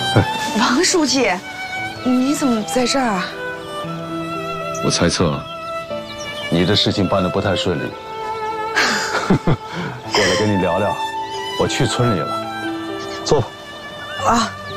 王书记，你怎么在这儿啊？ 我猜测，你的事情办得不太顺利。过来跟你聊聊，我去村里了，坐吧。 啊。